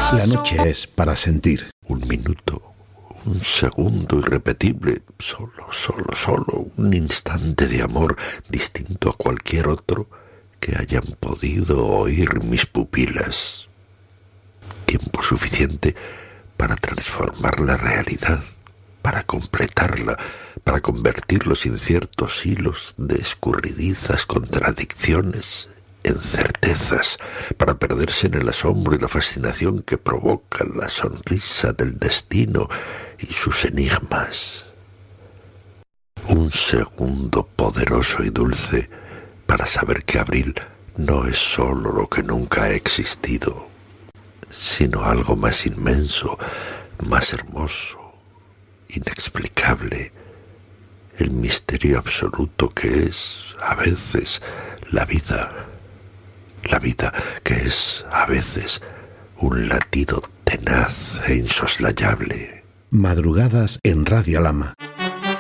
La noche es para sentir. Un minuto, un segundo irrepetible, solo un instante de amor distinto a cualquier otro que hayan podido oír mis pupilas. Tiempo suficiente para transformar la realidad, para completarla, para convertir los inciertos hilos de escurridizas contradicciones en certezas, para perderse en el asombro y la fascinación que provoca la sonrisa del destino y sus enigmas. Un segundo poderoso y dulce para saber que abril no es sólo lo que nunca ha existido, sino algo más inmenso, más hermoso, inexplicable, el misterio absoluto que es, a veces, la vida que es, a veces, un latido tenaz e insoslayable. Madrugadas en Radio Lama.